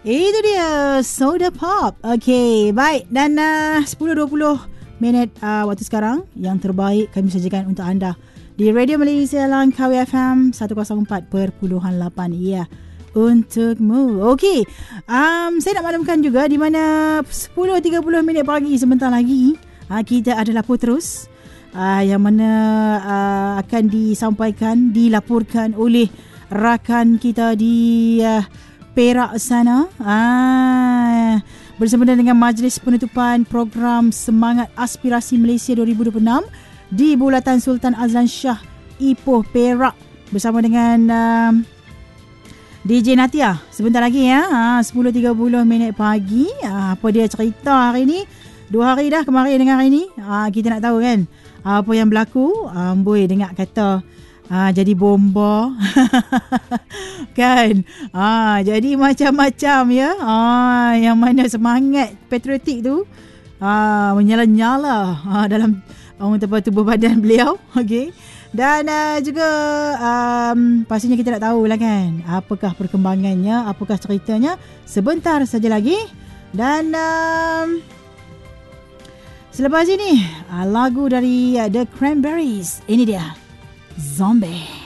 Itu dia Soda Pop. Okay, baik. Dan 10.20 minit waktu sekarang. Yang terbaik kami sajikan untuk anda di Radio Malaysia Langkawi FM 104.8. Ya, untukmu. Okey, saya nak maklumkan juga di mana 10.30 minit pagi sebentar lagi kita ada lapor terus yang mana akan dilaporkan oleh rakan kita di Perak sana bersama dengan Majlis Penutupan Program Semangat Aspirasi Malaysia 2026 di Bulatan Sultan Azlan Shah Ipoh Perak bersama dengan DJ Natia sebentar lagi ya. 10.30 minit pagi. Apa dia cerita hari ni? 2 hari dah kemarin dengan hari ni. Kita nak tahu kan apa yang berlaku. Amboi dengar kata jadi bomba kan. Jadi macam-macam ya. Yang mana semangat patriotik tu menyala-nyala dalam orang tubuh badan beliau. Okey. Dan juga pastinya kita nak tahu lah kan apakah perkembangannya, apakah ceritanya sebentar saja lagi. Dan selepas ini lagu dari The Cranberries. Ini dia Zombie.